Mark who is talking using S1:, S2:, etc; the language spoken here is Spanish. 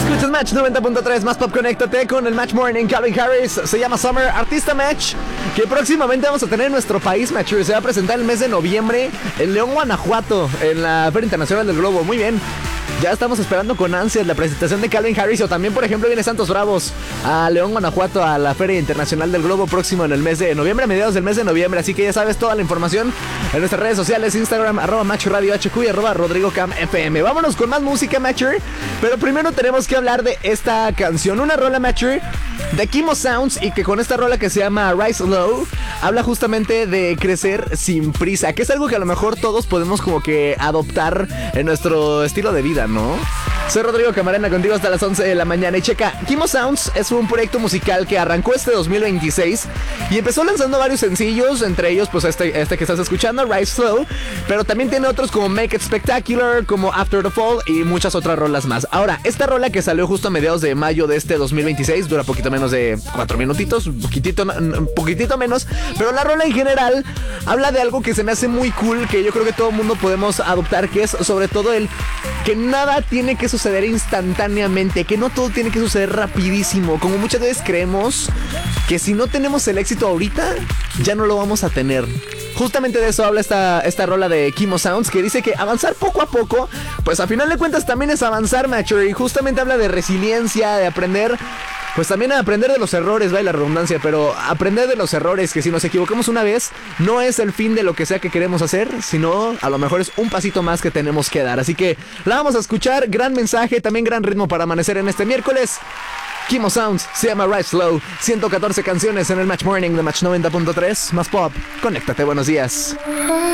S1: Escuchas Match 90.3, más pop, conéctate con el Match Morning. Calvin Harris, se llama Summer, artista Match, que próximamente vamos a tener en nuestro país, Match. Se va a presentar el mes de noviembre en León, Guanajuato, en la Feria Internacional del Globo. Muy bien. Ya estamos esperando con ansias la presentación de Calvin Harris. O también, por ejemplo, viene Santos Bravos a León, Guanajuato, a la Feria Internacional del Globo próximo en el mes de noviembre, a mediados del mes de noviembre. Así que ya sabes toda la información en nuestras redes sociales: Instagram, @MatchRadioHQ y @RodrigoCamFM. Vámonos con más música, Matcher. Pero primero tenemos que hablar de esta canción, una rola, Matcher, de Kimo Sounds, y que con esta rola que se llama Rise Low habla justamente de crecer sin prisa, que es algo que a lo mejor todos podemos como que adoptar en nuestro estilo de vida, ¿no? Soy Rodrigo Camarena, contigo hasta las 11 de la mañana. Y checa, Kimo Sounds es un proyecto musical que arrancó este 2026 y empezó lanzando varios sencillos, entre ellos pues este que estás escuchando, Rise Slow, pero también tiene otros como Make It Spectacular, como After the Fall y muchas otras rolas más. Ahora, esta rola que salió justo a mediados de mayo de este 2026 dura poquito menos de 4 minutitos, un poquitito menos, pero la rola en general habla de algo que se me hace muy cool, que yo creo que todo el mundo podemos adoptar, que es sobre todo el que nada tiene que suceder instantáneamente, que no todo tiene que suceder rapidísimo, como muchas veces creemos que si no tenemos el éxito ahorita, ya no lo vamos a tener. Justamente de eso habla esta rola de Kimo Sounds, que dice que avanzar poco a poco, pues a final de cuentas también es avanzar, macho, y justamente habla de resiliencia, de aprender. Pues también a aprender de los errores, vaya la redundancia, pero aprender de los errores, que si nos equivocamos una vez, no es el fin de lo que sea que queremos hacer, sino a lo mejor es un pasito más que tenemos que dar. Así que la vamos a escuchar, gran mensaje, también gran ritmo para amanecer en este miércoles. Kimo Sounds, se llama Rise Slow, 114 canciones en el Match Morning de Match 90.3, más pop, conéctate, buenos días.